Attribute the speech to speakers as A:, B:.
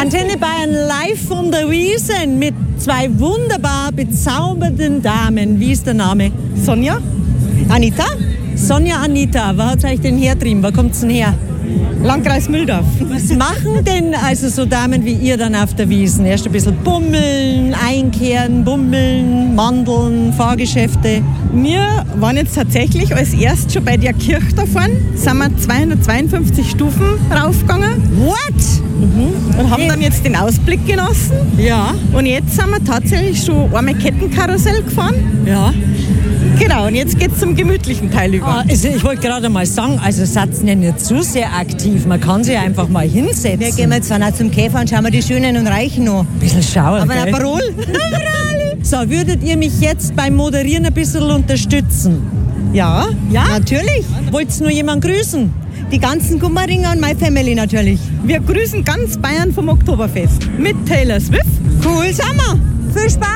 A: Antenne Bayern live von der Wiesn mit zwei wunderbar bezaubernden Damen. Wie ist der Name?
B: Sonja.
A: Anita? Sonja, Anita. Wo hat euch denn hertrieben? Wo kommt's denn her?
B: Landkreis Mühldorf.
A: Was machen denn also so Damen wie ihr dann auf der Wiesn? Erst ein bisschen bummeln, einkehren, bummeln, mandeln, Fahrgeschäfte.
B: Wir waren jetzt tatsächlich als erst schon bei der Kirche da vorne, sind wir 252 Stufen raufgegangen.
A: What?
B: Und haben dann jetzt den Ausblick genossen.
A: Ja.
B: Und jetzt sind wir tatsächlich schon einmal Kettenkarussell gefahren.
A: Ja.
B: Genau, und jetzt geht es zum gemütlichen Teil über.
A: Also ich wollte gerade mal sagen, also seid ihr nicht zu sehr aktiv. Man kann sich einfach mal hinsetzen.
C: Wir gehen jetzt auch zum Käfer und schauen wir die Schönen und Reichen noch.
A: Ein bisschen schauen,
C: Aber
A: gell?
C: ein Parol.
A: So, würdet ihr mich jetzt beim Moderieren ein bisschen unterstützen?
B: Ja,
C: Natürlich.
A: Wollt ihr nur jemanden grüßen?
C: Die ganzen Gummeringer und My Family natürlich.
B: wir grüßen ganz Bayern vom Oktoberfest mit Taylor Swift.
C: Cool, sind wir. Viel Spaß.